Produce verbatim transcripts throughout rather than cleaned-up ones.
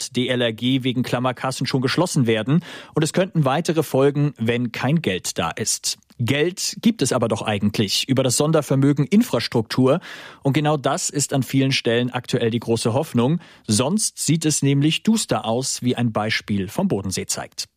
laut D L R G wegen Klammerkassen schon geschlossen werden. Und es könnten weitere folgen, wenn kein Geld da ist. Geld gibt es aber doch eigentlich über das Sondervermögen Infrastruktur. Und genau das ist an vielen Stellen aktuell die große Hoffnung. Sonst sieht es nämlich duster aus, wie ein Beispiel vom Bodensee zeigt.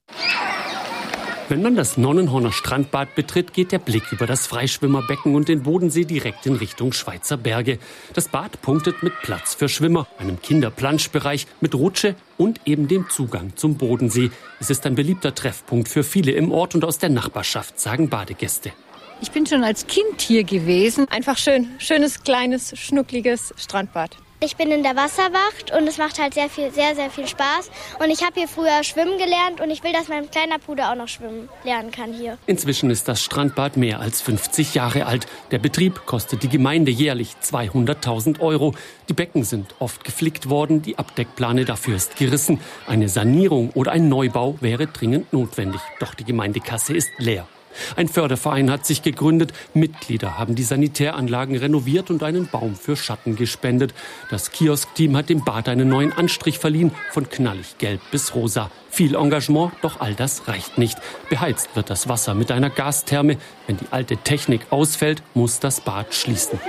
Wenn man das Nonnenhorner Strandbad betritt, geht der Blick über das Freischwimmerbecken und den Bodensee direkt in Richtung Schweizer Berge. Das Bad punktet mit Platz für Schwimmer, einem Kinderplanschbereich mit Rutsche und eben dem Zugang zum Bodensee. Es ist ein beliebter Treffpunkt für viele im Ort und aus der Nachbarschaft, sagen Badegäste. Ich bin schon als Kind hier gewesen. Einfach schön, schönes, kleines, schnuckliges Strandbad. Ich bin in der Wasserwacht und es macht halt sehr viel, sehr, sehr viel Spaß. Und ich habe hier früher schwimmen gelernt und ich will, dass mein kleiner Bruder auch noch schwimmen lernen kann hier. Inzwischen ist das Strandbad mehr als fünfzig Jahre alt. Der Betrieb kostet die Gemeinde jährlich zweihunderttausend Euro. Die Becken sind oft geflickt worden, die Abdeckplane dafür ist gerissen. Eine Sanierung oder ein Neubau wäre dringend notwendig. Doch die Gemeindekasse ist leer. Ein Förderverein hat sich gegründet. Mitglieder haben die Sanitäranlagen renoviert und einen Baum für Schatten gespendet. Das Kiosk-Team hat dem Bad einen neuen Anstrich verliehen, von knallig gelb bis rosa. Viel Engagement, doch all das reicht nicht. Beheizt wird das Wasser mit einer Gastherme. Wenn die alte Technik ausfällt, muss das Bad schließen.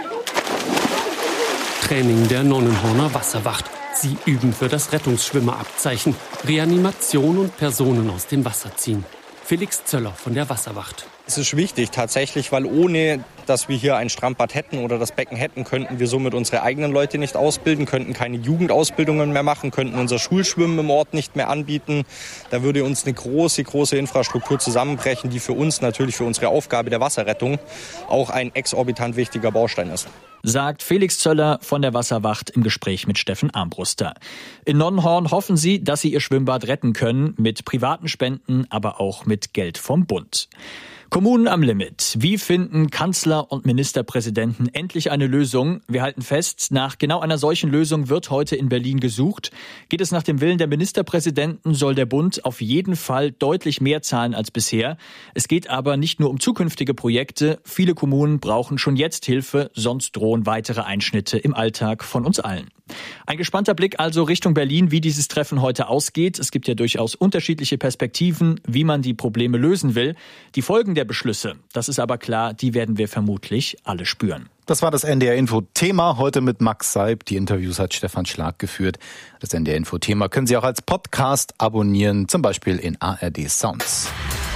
Training der Nonnenhorner Wasserwacht. Sie üben für das Rettungsschwimmerabzeichen. Reanimation und Personen aus dem Wasser ziehen. Felix Zöller von der Wasserwacht. Es ist wichtig tatsächlich, weil ohne, dass wir hier ein Strandbad hätten oder das Becken hätten, könnten wir somit unsere eigenen Leute nicht ausbilden, könnten keine Jugendausbildungen mehr machen, könnten unser Schulschwimmen im Ort nicht mehr anbieten. Da würde uns eine große, große Infrastruktur zusammenbrechen, die für uns natürlich für unsere Aufgabe der Wasserrettung auch ein exorbitant wichtiger Baustein ist. Sagt Felix Zöller von der Wasserwacht im Gespräch mit Steffen Armbruster. In Nonnenhorn hoffen sie, dass sie ihr Schwimmbad retten können, mit privaten Spenden, aber auch mit Geld vom Bund. Kommunen am Limit. Wie finden Kanzler und Ministerpräsidenten endlich eine Lösung? Wir halten fest, nach genau einer solchen Lösung wird heute in Berlin gesucht. Geht es nach dem Willen der Ministerpräsidenten, soll der Bund auf jeden Fall deutlich mehr zahlen als bisher. Es geht aber nicht nur um zukünftige Projekte. Viele Kommunen brauchen schon jetzt Hilfe, sonst drohen weitere Einschnitte im Alltag von uns allen. Ein gespannter Blick also Richtung Berlin, wie dieses Treffen heute ausgeht. Es gibt ja durchaus unterschiedliche Perspektiven, wie man die Probleme lösen will. Die Folgen der Beschlüsse, das ist aber klar, die werden wir vermutlich alle spüren. Das war das N D R-Info-Thema, heute mit Max Seib. Die Interviews hat Stefan Schlag geführt. Das N D R-Info-Thema können Sie auch als Podcast abonnieren, zum Beispiel in A R D Sounds.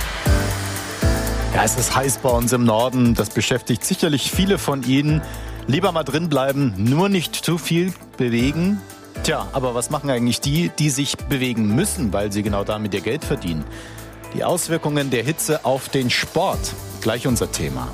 Ja, es ist heiß bei uns im Norden. Das beschäftigt sicherlich viele von Ihnen. Lieber mal drin bleiben, nur nicht zu viel bewegen. Tja, aber was machen eigentlich die, die sich bewegen müssen, weil sie genau damit ihr Geld verdienen? Die Auswirkungen der Hitze auf den Sport. Gleich unser Thema.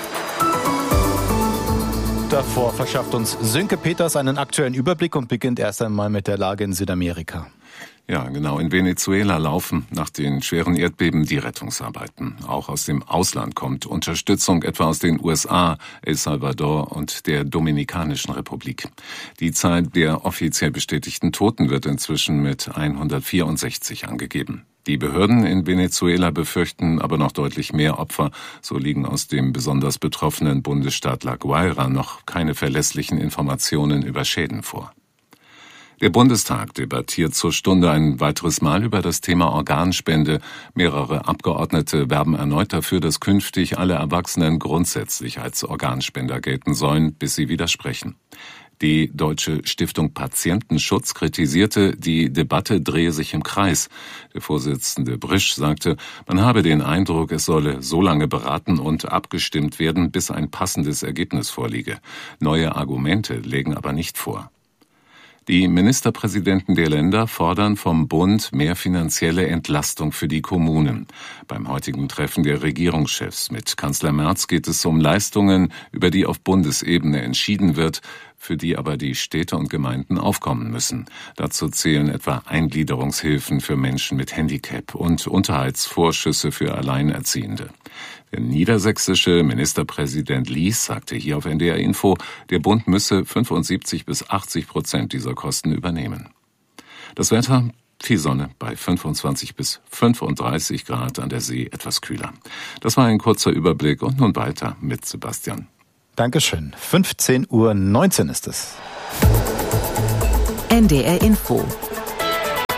Davor verschafft uns Sönke Peters einen aktuellen Überblick und beginnt erst einmal mit der Lage in Südamerika. Ja, genau. In Venezuela laufen nach den schweren Erdbeben die Rettungsarbeiten. Auch aus dem Ausland kommt Unterstützung, etwa aus den U S A, El Salvador und der Dominikanischen Republik. Die Zahl der offiziell bestätigten Toten wird inzwischen mit hundertvierundsechzig angegeben. Die Behörden in Venezuela befürchten aber noch deutlich mehr Opfer. So liegen aus dem besonders betroffenen Bundesstaat La Guaira noch keine verlässlichen Informationen über Schäden vor. Der Bundestag debattiert zur Stunde ein weiteres Mal über das Thema Organspende. Mehrere Abgeordnete werben erneut dafür, dass künftig alle Erwachsenen grundsätzlich als Organspender gelten sollen, bis sie widersprechen. Die Deutsche Stiftung Patientenschutz kritisierte, die Debatte drehe sich im Kreis. Der Vorsitzende Brisch sagte, man habe den Eindruck, es solle so lange beraten und abgestimmt werden, bis ein passendes Ergebnis vorliege. Neue Argumente legen aber nicht vor. Die Ministerpräsidenten der Länder fordern vom Bund mehr finanzielle Entlastung für die Kommunen. Beim heutigen Treffen der Regierungschefs mit Kanzler Merz geht es um Leistungen, über die auf Bundesebene entschieden wird, für die aber die Städte und Gemeinden aufkommen müssen. Dazu zählen etwa Eingliederungshilfen für Menschen mit Handicap und Unterhaltsvorschüsse für Alleinerziehende. Der niedersächsische Ministerpräsident Lies sagte hier auf N D R Info, der Bund müsse fünfundsiebzig bis achtzig Prozent dieser Kosten übernehmen. Das Wetter, viel Sonne bei fünfundzwanzig bis fünfunddreißig Grad, an der See etwas kühler. Das war ein kurzer Überblick und nun weiter mit Sebastian. Dankeschön. fünfzehn Uhr neunzehn ist es. N D R Info.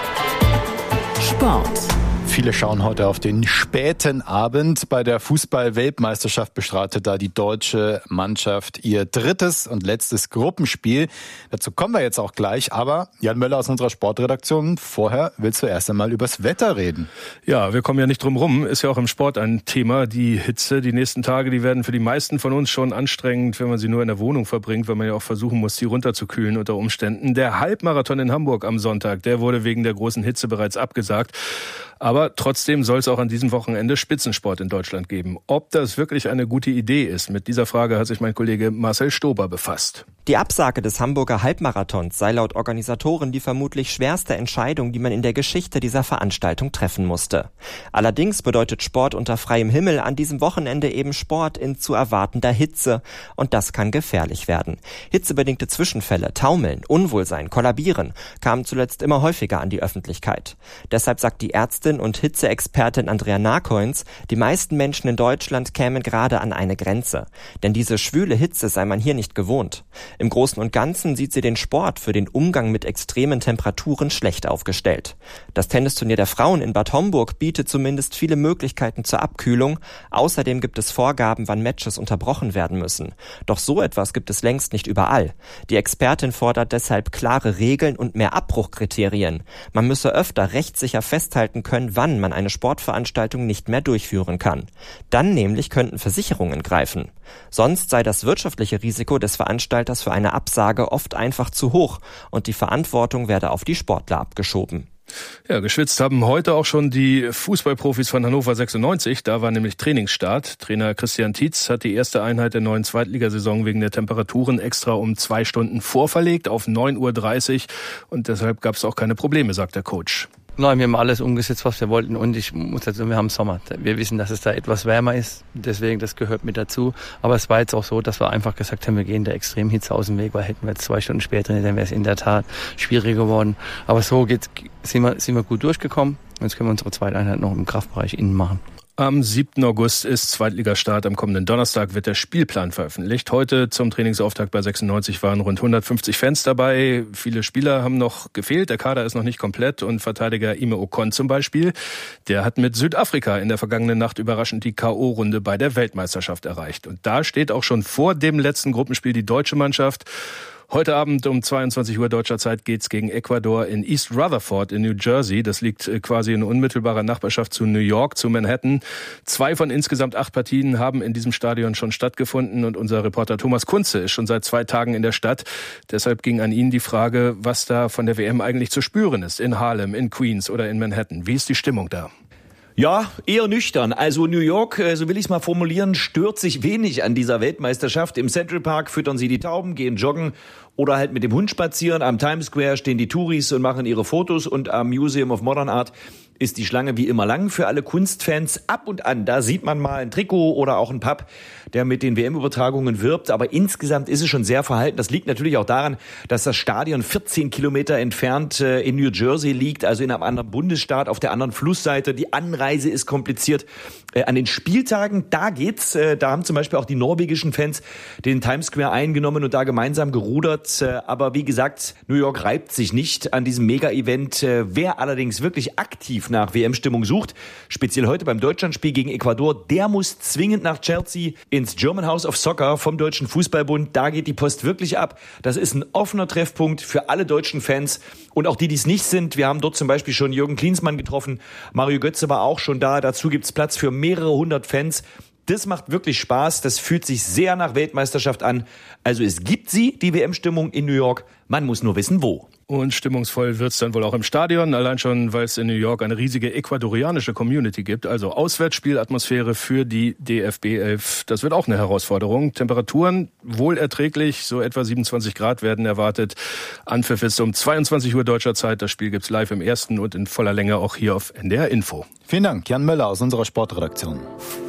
Sport. Viele schauen heute auf den späten Abend. Bei der Fußball-Weltmeisterschaft bestreitet da die deutsche Mannschaft ihr drittes und letztes Gruppenspiel. Dazu kommen wir jetzt auch gleich. Aber Jan Möller aus unserer Sportredaktion, vorher willst du erst einmal übers Wetter reden. Ja, wir kommen ja nicht drum rum. Ist ja auch im Sport ein Thema. Die Hitze, die nächsten Tage, die werden für die meisten von uns schon anstrengend, wenn man sie nur in der Wohnung verbringt, weil man ja auch versuchen muss, sie runterzukühlen unter Umständen. Der Halbmarathon in Hamburg am Sonntag, der wurde wegen der großen Hitze bereits abgesagt. Aber trotzdem soll es auch an diesem Wochenende Spitzensport in Deutschland geben. Ob das wirklich eine gute Idee ist, mit dieser Frage hat sich mein Kollege Marcel Stober befasst. Die Absage des Hamburger Halbmarathons sei laut Organisatoren die vermutlich schwerste Entscheidung, die man in der Geschichte dieser Veranstaltung treffen musste. Allerdings bedeutet Sport unter freiem Himmel an diesem Wochenende eben Sport in zu erwartender Hitze. Und das kann gefährlich werden. Hitzebedingte Zwischenfälle, Taumeln, Unwohlsein, Kollabieren kamen zuletzt immer häufiger an die Öffentlichkeit. Deshalb sagt die Ärztin und Hitzeexpertin Andrea Narcoins, die meisten Menschen in Deutschland kämen gerade an eine Grenze. Denn diese schwüle Hitze sei man hier nicht gewohnt. Im Großen und Ganzen sieht sie den Sport für den Umgang mit extremen Temperaturen schlecht aufgestellt. Das Tennisturnier der Frauen in Bad Homburg bietet zumindest viele Möglichkeiten zur Abkühlung. Außerdem gibt es Vorgaben, wann Matches unterbrochen werden müssen. Doch so etwas gibt es längst nicht überall. Die Expertin fordert deshalb klare Regeln und mehr Abbruchkriterien. Man müsse öfter rechtssicher festhalten können, wann man eine Sportveranstaltung nicht mehr durchführen kann. Dann nämlich könnten Versicherungen greifen. Sonst sei das wirtschaftliche Risiko des Veranstalters für eine Absage oft einfach zu hoch und die Verantwortung werde auf die Sportler abgeschoben. Ja, geschwitzt haben heute auch schon die Fußballprofis von Hannover sechsundneunzig. Da war nämlich Trainingsstart. Trainer Christian Tietz hat die erste Einheit der neuen Zweitligasaison wegen der Temperaturen extra um zwei Stunden vorverlegt auf neun Uhr dreißig. Und deshalb gab es auch keine Probleme, sagt der Coach. Nein, wir haben alles umgesetzt, was wir wollten, und ich muss dazu, wir haben Sommer. Wir wissen, dass es da etwas wärmer ist, deswegen, das gehört mit dazu. Aber es war jetzt auch so, dass wir einfach gesagt haben, wir gehen der Extremhitze aus dem Weg, weil hätten wir jetzt zwei Stunden später, dann wäre es in der Tat schwieriger geworden. Aber so geht's, sind wir, sind wir gut durchgekommen. Jetzt können wir unsere zweite Einheit noch im Kraftbereich innen machen. Am siebten August ist Zweitligastart. Am kommenden Donnerstag wird der Spielplan veröffentlicht. Heute zum Trainingsauftakt bei sechsundneunzig waren rund hundertfünfzig Fans dabei. Viele Spieler haben noch gefehlt. Der Kader ist noch nicht komplett. Und Verteidiger Ime Ocon zum Beispiel, der hat mit Südafrika in der vergangenen Nacht überraschend die K O-Runde bei der Weltmeisterschaft erreicht. Und da steht auch schon vor dem letzten Gruppenspiel die deutsche Mannschaft. Heute Abend um zweiundzwanzig Uhr deutscher Zeit geht's gegen Ecuador in East Rutherford in New Jersey. Das liegt quasi in unmittelbarer Nachbarschaft zu New York, zu Manhattan. Zwei von insgesamt acht Partien haben in diesem Stadion schon stattgefunden und unser Reporter Thomas Kunze ist schon seit zwei Tagen in der Stadt. Deshalb ging an ihn die Frage, was da von der W M eigentlich zu spüren ist. In Harlem, in Queens oder in Manhattan. Wie ist die Stimmung da? Ja, eher nüchtern. Also New York, so will ich es mal formulieren, stört sich wenig an dieser Weltmeisterschaft. Im Central Park füttern sie die Tauben, gehen joggen oder halt mit dem Hund spazieren. Am Times Square stehen die Touris und machen ihre Fotos und am Museum of Modern Art ist die Schlange wie immer lang für alle Kunstfans. Ab und an, da sieht man mal ein Trikot oder auch ein Pub, der mit den W M-Übertragungen wirbt. Aber insgesamt ist es schon sehr verhalten. Das liegt natürlich auch daran, dass das Stadion vierzehn Kilometer entfernt äh, in New Jersey liegt, also in einem anderen Bundesstaat, auf der anderen Flussseite. Die Anreise ist kompliziert. Äh, an den Spieltagen, da geht's. Äh, da haben zum Beispiel auch die norwegischen Fans den Times Square eingenommen und da gemeinsam gerudert. Äh, aber wie gesagt, New York reibt sich nicht an diesem Mega-Event. Äh, wer allerdings wirklich aktiv nach W M-Stimmung sucht, speziell heute beim Deutschlandspiel gegen Ecuador, der muss zwingend nach Chelsea ins German House of Soccer vom Deutschen Fußballbund. Da geht die Post wirklich ab. Das ist ein offener Treffpunkt für alle deutschen Fans und auch die, die es nicht sind. Wir haben dort zum Beispiel schon Jürgen Klinsmann getroffen. Mario Götze war auch schon da. Dazu gibt's Platz für mehrere hundert Fans. Das macht wirklich Spaß. Das fühlt sich sehr nach Weltmeisterschaft an. Also es gibt sie, die W M-Stimmung in New York. Man muss nur wissen, wo. Und stimmungsvoll wird's dann wohl auch im Stadion, allein schon, weil es in New York eine riesige ecuadorianische Community gibt. Also Auswärtsspielatmosphäre für die D F B elf. Das wird auch eine Herausforderung. Temperaturen wohl erträglich, so etwa siebenundzwanzig Grad werden erwartet. Anpfiff ist um zweiundzwanzig Uhr deutscher Zeit. Das Spiel gibt's live im Ersten und in voller Länge auch hier auf N D R Info. Vielen Dank, Jan Möller aus unserer Sportredaktion.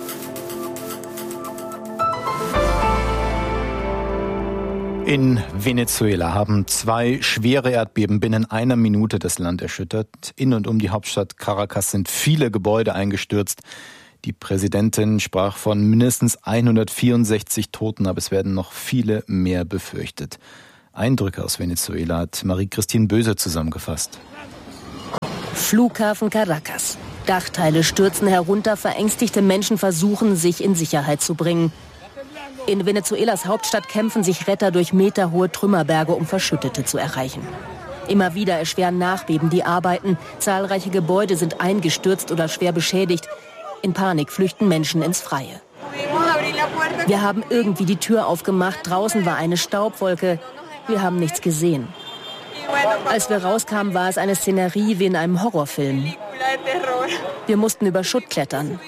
In Venezuela haben zwei schwere Erdbeben binnen einer Minute das Land erschüttert. In und um die Hauptstadt Caracas sind viele Gebäude eingestürzt. Die Präsidentin sprach von mindestens hundertvierundsechzig Toten, aber es werden noch viele mehr befürchtet. Eindrücke aus Venezuela hat Marie-Christine Böse zusammengefasst. Flughafen Caracas. Dachteile stürzen herunter, verängstigte Menschen versuchen, sich in Sicherheit zu bringen. In Venezuelas Hauptstadt kämpfen sich Retter durch meterhohe Trümmerberge, um Verschüttete zu erreichen. Immer wieder erschweren Nachbeben die Arbeiten. Zahlreiche Gebäude sind eingestürzt oder schwer beschädigt. In Panik flüchten Menschen ins Freie. Wir haben irgendwie die Tür aufgemacht. Draußen war eine Staubwolke. Wir haben nichts gesehen. Als wir rauskamen, war es eine Szenerie wie in einem Horrorfilm. Wir mussten über Schutt klettern.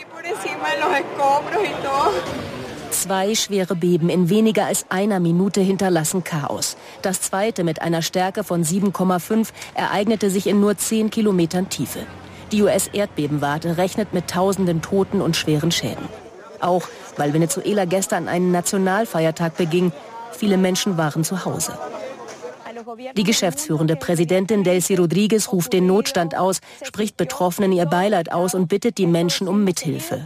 Zwei schwere Beben in weniger als einer Minute hinterlassen Chaos. Das zweite mit einer Stärke von sieben Komma fünf ereignete sich in nur zehn Kilometern Tiefe. Die U S-Erdbebenwarte rechnet mit tausenden Toten und schweren Schäden. Auch weil Venezuela gestern einen Nationalfeiertag beging. Viele Menschen waren zu Hause. Die geschäftsführende Präsidentin Delcy Rodriguez ruft den Notstand aus, spricht Betroffenen ihr Beileid aus und bittet die Menschen um Mithilfe.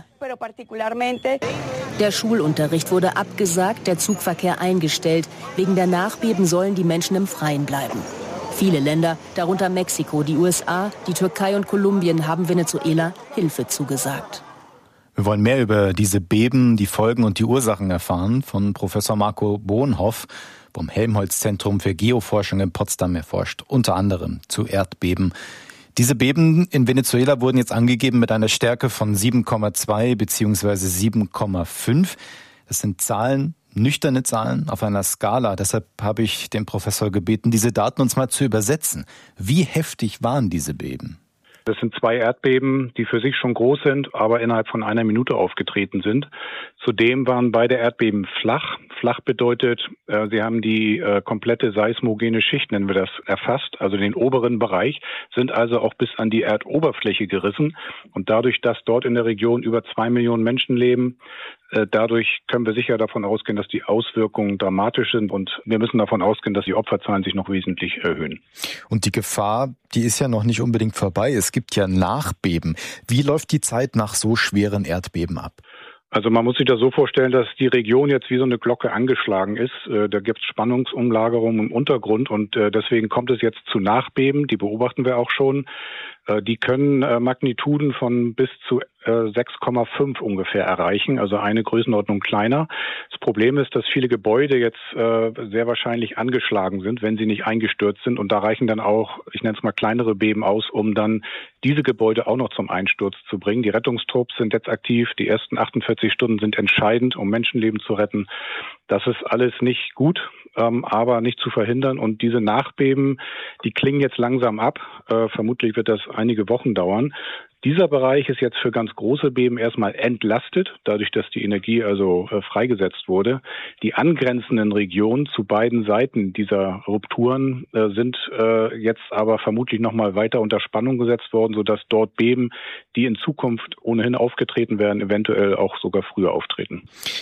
Der Schulunterricht wurde abgesagt, der Zugverkehr eingestellt. Wegen der Nachbeben sollen die Menschen im Freien bleiben. Viele Länder, darunter Mexiko, die U S A, die Türkei und Kolumbien, haben Venezuela Hilfe zugesagt. Wir wollen mehr über diese Beben, die Folgen und die Ursachen erfahren von Professor Marco Bohnhoff vom Helmholtz-Zentrum für Geoforschung in Potsdam. Erforscht unter anderem zu Erdbeben. Diese Beben in Venezuela wurden jetzt angegeben mit einer Stärke von sieben Komma zwei bzw. sieben Komma fünf. Das sind Zahlen, nüchterne Zahlen auf einer Skala. Deshalb habe ich den Professor gebeten, diese Daten uns mal zu übersetzen. Wie heftig waren diese Beben? Das sind zwei Erdbeben, die für sich schon groß sind, aber innerhalb von einer Minute aufgetreten sind. Zudem waren beide Erdbeben flach. Flach bedeutet, äh, sie haben die äh, komplette seismogene Schicht, nennen wir das, erfasst, also den oberen Bereich, sind also auch bis an die Erdoberfläche gerissen. Und dadurch, dass dort in der Region über zwei Millionen Menschen leben, äh, dadurch können wir sicher davon ausgehen, dass die Auswirkungen dramatisch sind. Und wir müssen davon ausgehen, dass die Opferzahlen sich noch wesentlich erhöhen. Und die Gefahr, die ist ja noch nicht unbedingt vorbei. Es gibt ja Nachbeben. Wie läuft die Zeit nach so schweren Erdbeben ab? Also man muss sich das so vorstellen, dass die Region jetzt wie so eine Glocke angeschlagen ist. Da gibt es Spannungsumlagerungen im Untergrund und deswegen kommt es jetzt zu Nachbeben. Die beobachten wir auch schon. Die können Magnituden von bis zu sechs Komma fünf ungefähr erreichen, also eine Größenordnung kleiner. Das Problem ist, dass viele Gebäude jetzt sehr wahrscheinlich angeschlagen sind, wenn sie nicht eingestürzt sind. Und da reichen dann auch, ich nenne es mal kleinere Beben aus, um dann diese Gebäude auch noch zum Einsturz zu bringen. Die Rettungstrupps sind jetzt aktiv. Die ersten achtundvierzig Stunden sind entscheidend, um Menschenleben zu retten. Das ist alles nicht gut, aber nicht zu verhindern. Und diese Nachbeben, die klingen jetzt langsam ab. Vermutlich wird das einige Wochen dauern. Dieser Bereich ist jetzt für ganz große Beben erstmal entlastet, dadurch, dass die Energie also äh, freigesetzt wurde. Die angrenzenden Regionen zu beiden Seiten dieser Rupturen äh, sind äh, jetzt aber vermutlich nochmal weiter unter Spannung gesetzt worden, sodass dort Beben, die in Zukunft ohnehin aufgetreten werden, eventuell auch sogar früher auftreten.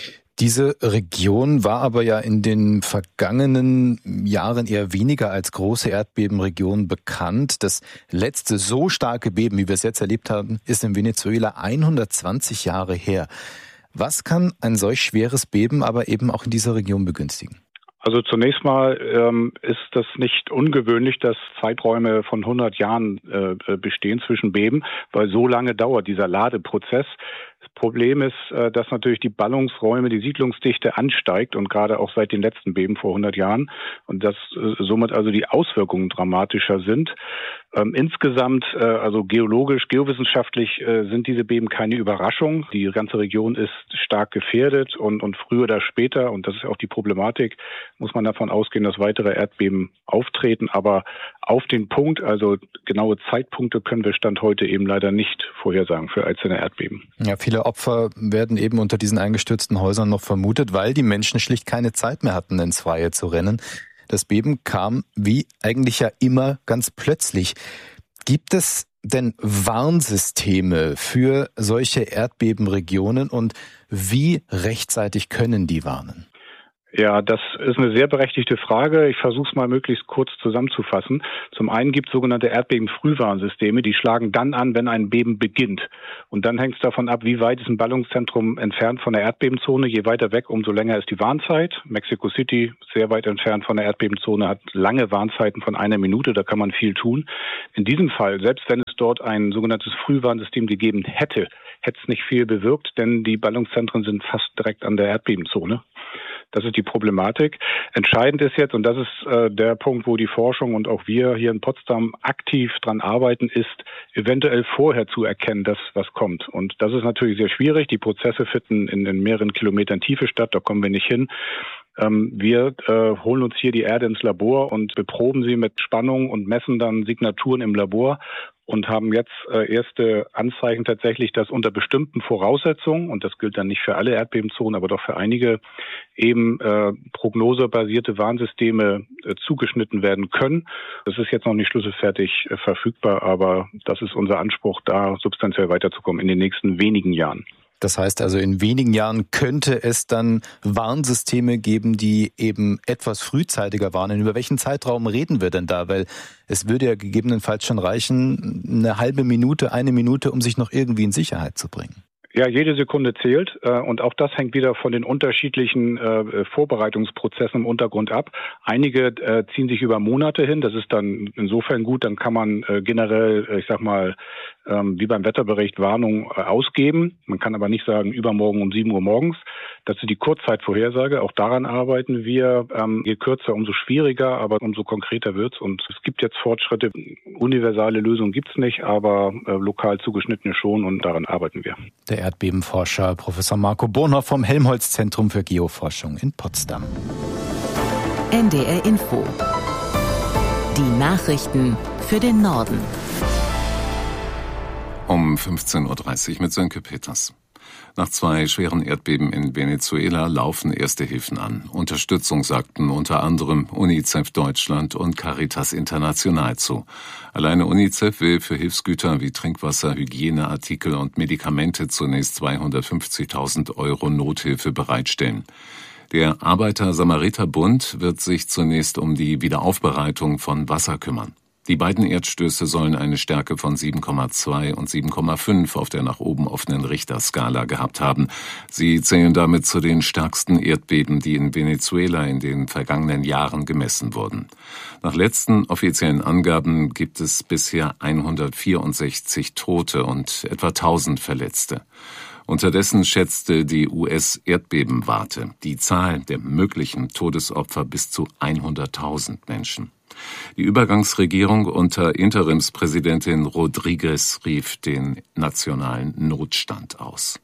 Diese Region war aber ja in den vergangenen Jahren eher weniger als große Erdbebenregion bekannt. Das letzte so starke Beben, wie wir es jetzt erlebt haben, ist in Venezuela hundertzwanzig Jahre her. Was kann ein solch schweres Beben aber eben auch in dieser Region begünstigen? Also zunächst mal ähm, ist das nicht ungewöhnlich, dass Zeiträume von hundert Jahren äh, bestehen zwischen Beben, weil so lange dauert dieser Ladeprozess. Das Problem ist, äh, dass natürlich die Ballungsräume, die Siedlungsdichte ansteigt und gerade auch seit den letzten Beben vor hundert Jahren und dass äh, somit also die Auswirkungen dramatischer sind. Ähm, insgesamt, äh, also geologisch, geowissenschaftlich äh, sind diese Beben keine Überraschung. Die ganze Region ist stark gefährdet und, und früher oder später, und das ist auch die Problematik, muss man davon ausgehen, dass weitere Erdbeben auftreten. Aber auf den Punkt, also genaue Zeitpunkte, können wir Stand heute eben leider nicht vorhersagen für einzelne Erdbeben. Ja, viele Opfer werden eben unter diesen eingestürzten Häusern noch vermutet, weil die Menschen schlicht keine Zeit mehr hatten, ins Freie zu rennen. Das Beben kam, wie eigentlich ja immer, ganz plötzlich. Gibt es denn Warnsysteme für solche Erdbebenregionen und wie rechtzeitig können die warnen? Ja, das ist eine sehr berechtigte Frage. Ich versuche es mal möglichst kurz zusammenzufassen. Zum einen gibt es sogenannte Erdbeben-Frühwarnsysteme, die schlagen dann an, wenn ein Beben beginnt. Und dann hängt es davon ab, wie weit ist ein Ballungszentrum entfernt von der Erdbebenzone. Je weiter weg, umso länger ist die Warnzeit. Mexico City, sehr weit entfernt von der Erdbebenzone, hat lange Warnzeiten von einer Minute. Da kann man viel tun. In diesem Fall, selbst wenn es es dort ein sogenanntes Frühwarnsystem gegeben hätte, hätte es nicht viel bewirkt, denn die Ballungszentren sind fast direkt an der Erdbebenzone. Das ist die Problematik. Entscheidend ist jetzt, und das ist äh, der Punkt, wo die Forschung und auch wir hier in Potsdam aktiv dran arbeiten, ist eventuell vorher zu erkennen, dass was kommt. Und das ist natürlich sehr schwierig. Die Prozesse finden in, in mehreren Kilometern Tiefe statt, da kommen wir nicht hin. Ähm, wir äh, holen uns hier die Erde ins Labor und beproben sie mit Spannung und messen dann Signaturen im Labor und haben jetzt äh, erste Anzeichen tatsächlich, dass unter bestimmten Voraussetzungen, und das gilt dann nicht für alle Erdbebenzonen, aber doch für einige, eben äh, prognosebasierte Warnsysteme äh, zugeschnitten werden können. Das ist jetzt noch nicht schlüsselfertig äh, verfügbar, aber das ist unser Anspruch, da substanziell weiterzukommen in den nächsten wenigen Jahren. Das heißt also, in wenigen Jahren könnte es dann Warnsysteme geben, die eben etwas frühzeitiger warnen. Über welchen Zeitraum reden wir denn da? Weil es würde ja gegebenenfalls schon reichen, eine halbe Minute, eine Minute, um sich noch irgendwie in Sicherheit zu bringen. Ja, jede Sekunde zählt äh, und auch das hängt wieder von den unterschiedlichen äh, Vorbereitungsprozessen im Untergrund ab. Einige äh, ziehen sich über Monate hin, das ist dann insofern gut, dann kann man äh, generell, äh, ich sag mal, ähm, wie beim Wetterbericht Warnung äh, ausgeben. Man kann aber nicht sagen, übermorgen um sieben Uhr morgens. Das ist die Kurzzeitvorhersage, auch daran arbeiten wir. Ähm, je kürzer, umso schwieriger, aber umso konkreter wird's. Und es gibt jetzt Fortschritte, universale Lösungen gibt's nicht, aber äh, lokal zugeschnittene schon und daran arbeiten wir. Der Erdbebenforscher Professor Marco Bornhoff vom Helmholtz-Zentrum für Geoforschung in Potsdam. N D R Info. Die Nachrichten für den Norden. Um fünfzehn Uhr dreißig mit Sönke Peters. Nach zwei schweren Erdbeben in Venezuela laufen erste Hilfen an. Unterstützung sagten unter anderem UNICEF Deutschland und Caritas International zu. Alleine UNICEF will für Hilfsgüter wie Trinkwasser, Hygieneartikel und Medikamente zunächst zweihundertfünfzigtausend Euro Nothilfe bereitstellen. Der Arbeiter-Samariter-Bund wird sich zunächst um die Wiederaufbereitung von Wasser kümmern. Die beiden Erdstöße sollen eine Stärke von sieben Komma zwei und sieben Komma fünf auf der nach oben offenen Richterskala gehabt haben. Sie zählen damit zu den stärksten Erdbeben, die in Venezuela in den vergangenen Jahren gemessen wurden. Nach letzten offiziellen Angaben gibt es bisher hundertvierundsechzig Tote und etwa tausend Verletzte. Unterdessen schätzte die U S-Erdbebenwarte die Zahl der möglichen Todesopfer bis zu hunderttausend Menschen. Die Übergangsregierung unter Interimspräsidentin Rodriguez rief den nationalen Notstand aus.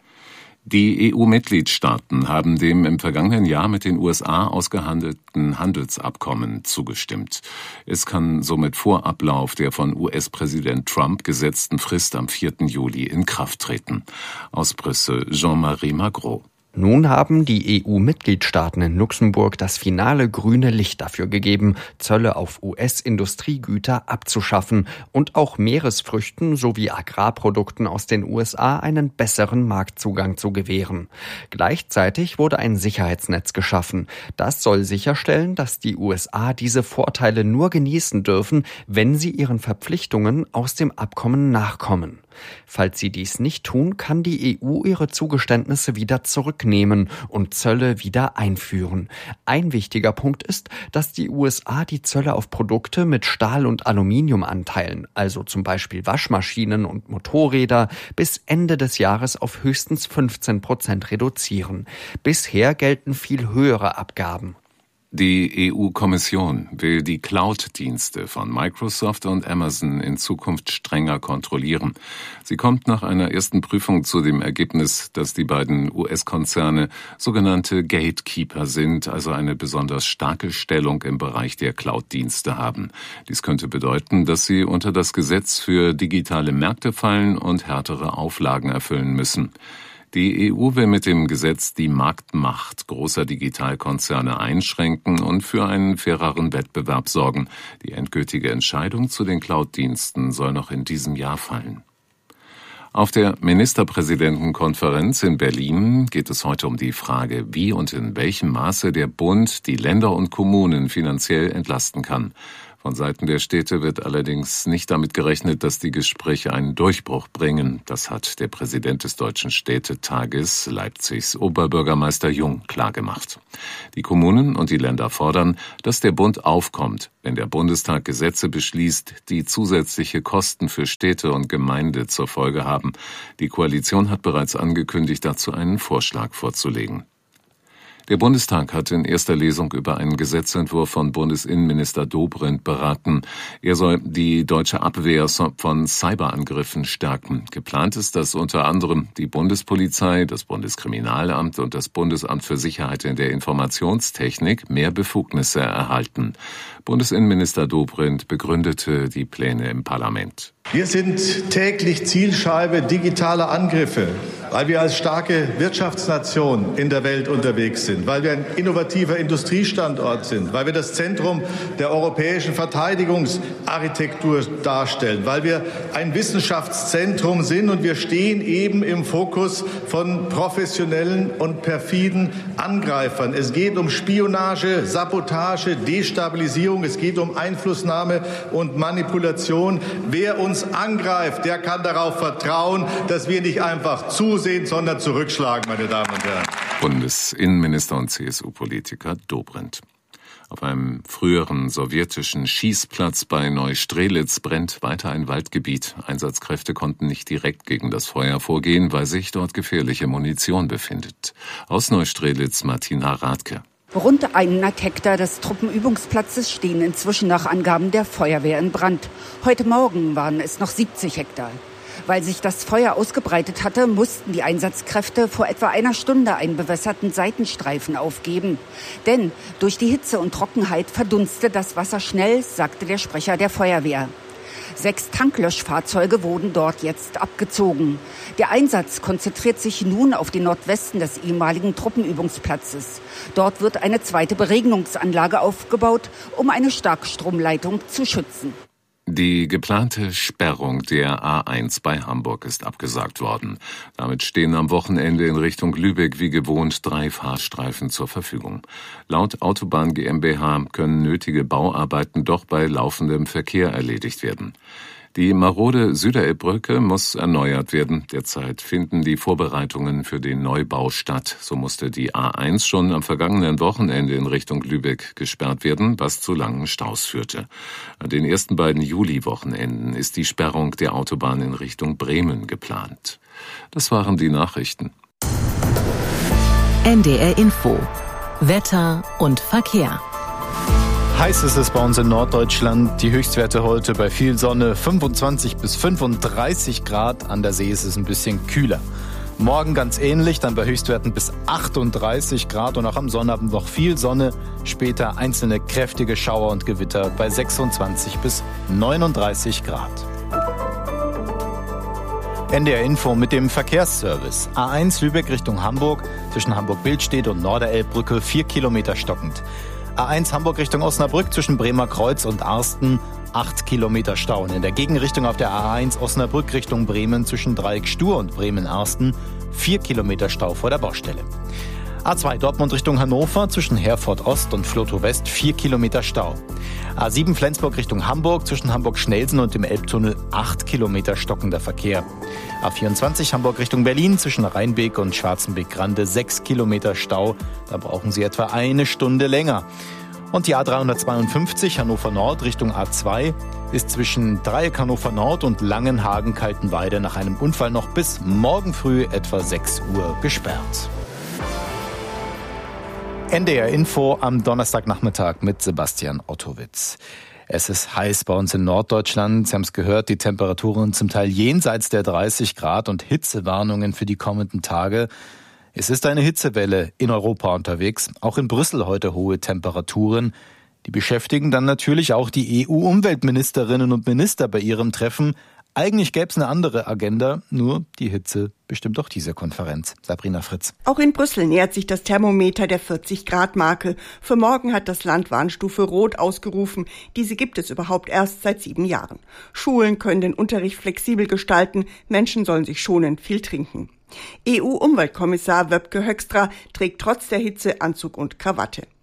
Die E U-Mitgliedstaaten haben dem im vergangenen Jahr mit den U S A ausgehandelten Handelsabkommen zugestimmt. Es kann somit vor Ablauf der von U S-Präsident Trump gesetzten Frist am vierten Juli in Kraft treten. Aus Brüssel Jean-Marie Magro. Nun haben die E U-Mitgliedstaaten in Luxemburg das finale grüne Licht dafür gegeben, Zölle auf U S-Industriegüter abzuschaffen und auch Meeresfrüchten sowie Agrarprodukten aus den U S A einen besseren Marktzugang zu gewähren. Gleichzeitig wurde ein Sicherheitsnetz geschaffen. Das soll sicherstellen, dass die U S A diese Vorteile nur genießen dürfen, wenn sie ihren Verpflichtungen aus dem Abkommen nachkommen. Falls sie dies nicht tun, kann die E U ihre Zugeständnisse wieder zurücknehmen und Zölle wieder einführen. Ein wichtiger Punkt ist, dass die U S A die Zölle auf Produkte mit Stahl- und Aluminiumanteilen, also zum Beispiel Waschmaschinen und Motorräder, bis Ende des Jahres auf höchstens fünfzehn Prozent reduzieren. Bisher gelten viel höhere Abgaben. Die E U-Kommission will die Cloud-Dienste von Microsoft und Amazon in Zukunft strenger kontrollieren. Sie kommt nach einer ersten Prüfung zu dem Ergebnis, dass die beiden U S-Konzerne sogenannte Gatekeeper sind, also eine besonders starke Stellung im Bereich der Cloud-Dienste haben. Dies könnte bedeuten, dass sie unter das Gesetz für digitale Märkte fallen und härtere Auflagen erfüllen müssen. Die E U will mit dem Gesetz die Marktmacht großer Digitalkonzerne einschränken und für einen faireren Wettbewerb sorgen. Die endgültige Entscheidung zu den Cloud-Diensten soll noch in diesem Jahr fallen. Auf der Ministerpräsidentenkonferenz in Berlin geht es heute um die Frage, wie und in welchem Maße der Bund die Länder und Kommunen finanziell entlasten kann. Von Seiten der Städte wird allerdings nicht damit gerechnet, dass die Gespräche einen Durchbruch bringen. Das hat der Präsident des Deutschen Städtetages, Leipzigs Oberbürgermeister Jung, klargemacht. Die Kommunen und die Länder fordern, dass der Bund aufkommt, wenn der Bundestag Gesetze beschließt, die zusätzliche Kosten für Städte und Gemeinde zur Folge haben. Die Koalition hat bereits angekündigt, dazu einen Vorschlag vorzulegen. Der Bundestag hat in erster Lesung über einen Gesetzentwurf von Bundesinnenminister Dobrindt beraten. Er soll die deutsche Abwehr von Cyberangriffen stärken. Geplant ist, dass unter anderem die Bundespolizei, das Bundeskriminalamt und das Bundesamt für Sicherheit in der Informationstechnik mehr Befugnisse erhalten. Bundesinnenminister Dobrindt begründete die Pläne im Parlament. Wir sind täglich Zielscheibe digitaler Angriffe, weil wir als starke Wirtschaftsnation in der Welt unterwegs sind, weil wir ein innovativer Industriestandort sind, weil wir das Zentrum der europäischen Verteidigungsarchitektur darstellen, weil wir ein Wissenschaftszentrum sind und wir stehen eben im Fokus von professionellen und perfiden Angreifern. Es geht um Spionage, Sabotage, Destabilisierung, es geht um Einflussnahme und Manipulation. Wer uns angreift, der kann darauf vertrauen, dass wir nicht einfach zusehen, sondern zurückschlagen, meine Damen und Herren. Bundesinnenminister und C S U-Politiker Dobrindt. Auf einem früheren sowjetischen Schießplatz bei Neustrelitz brennt weiter ein Waldgebiet. Einsatzkräfte konnten nicht direkt gegen das Feuer vorgehen, weil sich dort gefährliche Munition befindet. Aus Neustrelitz Martina Radke. Rund hundert Hektar des Truppenübungsplatzes stehen inzwischen nach Angaben der Feuerwehr in Brand. Heute Morgen waren es noch siebzig Hektar. Weil sich das Feuer ausgebreitet hatte, mussten die Einsatzkräfte vor etwa einer Stunde einen bewässerten Seitenstreifen aufgeben. Denn durch die Hitze und Trockenheit verdunstet das Wasser schnell, sagte der Sprecher der Feuerwehr. Sechs Tanklöschfahrzeuge wurden dort jetzt abgezogen. Der Einsatz konzentriert sich nun auf den Nordwesten des ehemaligen Truppenübungsplatzes. Dort wird eine zweite Beregnungsanlage aufgebaut, um eine Starkstromleitung zu schützen. Die geplante Sperrung der A eins bei Hamburg ist abgesagt worden. Damit stehen am Wochenende in Richtung Lübeck wie gewohnt drei Fahrstreifen zur Verfügung. Laut Autobahn GmbH können nötige Bauarbeiten doch bei laufendem Verkehr erledigt werden. Die marode Süderelbbrücke muss erneuert werden. Derzeit finden die Vorbereitungen für den Neubau statt. So musste die A eins schon am vergangenen Wochenende in Richtung Lübeck gesperrt werden, was zu langen Staus führte. An den ersten beiden Juli-Wochenenden ist die Sperrung der Autobahn in Richtung Bremen geplant. Das waren die Nachrichten. N D R Info. Wetter und Verkehr. Heiß ist es bei uns in Norddeutschland. Die Höchstwerte heute bei viel Sonne fünfundzwanzig bis fünfunddreißig Grad. An der See ist es ein bisschen kühler. Morgen ganz ähnlich, dann bei Höchstwerten bis achtunddreißig Grad und auch am Sonnabend noch viel Sonne. Später einzelne kräftige Schauer und Gewitter bei sechsundzwanzig bis neununddreißig Grad. N D R Info mit dem Verkehrsservice. A eins Lübeck Richtung Hamburg, zwischen Hamburg-Bildstedt und Norderelbbrücke vier Kilometer stockend. A eins Hamburg Richtung Osnabrück zwischen Bremer Kreuz und Arsten acht Kilometer Stau. In der Gegenrichtung auf der A eins Osnabrück Richtung Bremen zwischen Dreieck Stur und Bremen-Arsten vier Kilometer Stau vor der Baustelle. A zwei Dortmund Richtung Hannover zwischen Herford Ost und Flotow West vier Kilometer Stau. A sieben Flensburg Richtung Hamburg zwischen Hamburg-Schnelsen und dem Elbtunnel acht Kilometer stockender Verkehr. A vierundzwanzig Hamburg Richtung Berlin zwischen Rheinbeek und Schwarzenbeek-Grande sechs Kilometer Stau. Da brauchen Sie etwa eine Stunde länger. Und die A dreihundertzweiundfünfzig Hannover Nord Richtung A zwei ist zwischen Dreieck Hannover Nord und Langenhagen-Kaltenweide nach einem Unfall noch bis morgen früh etwa sechs Uhr gesperrt. N D R Info am Donnerstagnachmittag mit Sebastian Ottowitz. Es ist heiß bei uns in Norddeutschland. Sie haben es gehört, die Temperaturen zum Teil jenseits der dreißig Grad und Hitzewarnungen für die kommenden Tage. Es ist eine Hitzewelle in Europa unterwegs. Auch in Brüssel heute hohe Temperaturen. Die beschäftigen dann natürlich auch die E U-Umweltministerinnen und Minister bei ihrem Treffen. Eigentlich gäbe es eine andere Agenda, nur die Hitze bestimmt auch diese Konferenz. Sabrina Fritz. Auch in Brüssel nähert sich das Thermometer der vierzig Grad Marke. Für morgen hat das Land Warnstufe Rot ausgerufen. Diese gibt es überhaupt erst seit sieben Jahren. Schulen können den Unterricht flexibel gestalten. Menschen sollen sich schonend viel trinken. E U-Umweltkommissar Wöpke Hoekstra trägt trotz der Hitze Anzug und Krawatte.